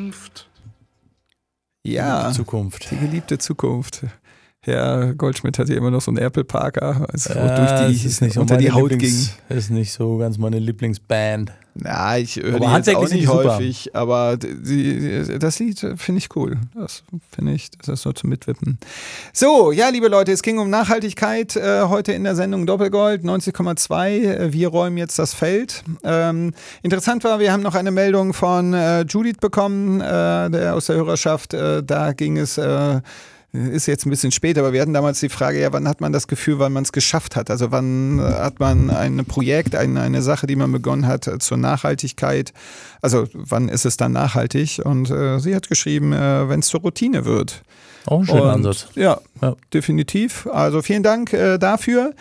Zukunft. Ja, die geliebte Zukunft. Herr Goldschmidt hat ja immer noch so einen Apple Parker, als unter die Haut ging. Ist nicht so ganz meine Lieblingsband. Na, ich höre die jetzt auch nicht häufig, super. Aber das Lied finde ich cool. Das finde ich, das ist so zum Mitwippen. So, ja, liebe Leute, es ging um Nachhaltigkeit heute in der Sendung Doppelgold, 90,2. Wir räumen jetzt das Feld. Interessant war, wir haben noch eine Meldung von Judith bekommen, aus der Hörerschaft. Da ging es... ist jetzt ein bisschen spät, aber wir hatten damals die Frage, ja, wann hat man das Gefühl, wann man es geschafft hat? Also wann hat man ein Projekt, eine Sache, die man begonnen hat zur Nachhaltigkeit? Also wann ist es dann nachhaltig? Und sie hat geschrieben, wenn es zur Routine wird. Auch ein schöner Ansatz. Ja, definitiv. Also vielen Dank dafür.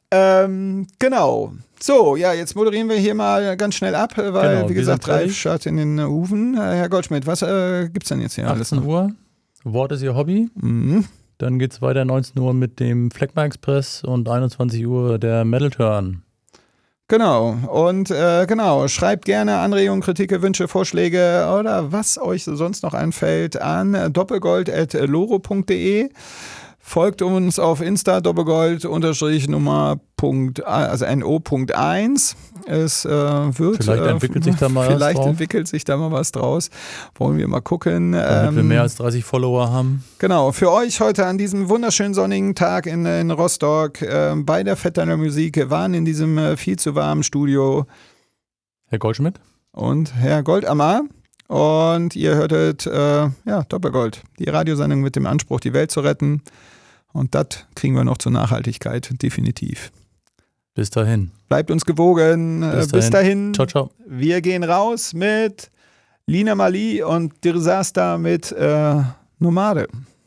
Genau. So, ja, jetzt moderieren wir hier mal ganz schnell ab, weil, wie gesagt, Ralf schaut in den Hufen. Herr Goldschmidt, was gibt's denn jetzt hier 18 alles? Uhr. Wort ist Ihr Hobby. Mhm. Dann geht es weiter 19 Uhr mit dem Fleckma Express und 21 Uhr der Metal Turn. Genau. Und schreibt gerne Anregungen, Kritik, Wünsche, Vorschläge oder was euch sonst noch einfällt an doppelgold@loro.de. Folgt uns auf Insta, Doppelgold_Nummer, also NO.1. Es wird. Vielleicht entwickelt sich da mal was draus. Wollen wir mal gucken. Damit wir mehr als 30 Follower haben. Genau, für euch heute an diesem wunderschönen sonnigen Tag in Rostock bei der Vetternler Musik waren in diesem viel zu warmen Studio Herr Goldschmidt und Herr Goldammer. Und ihr hörtet Doppelgold, die Radiosendung mit dem Anspruch, die Welt zu retten. Und das kriegen wir noch zur Nachhaltigkeit, definitiv. Bis dahin. Bleibt uns gewogen. Bis dahin. Ciao, ciao. Wir gehen raus mit Lina Mali und Disaster mit Nomade.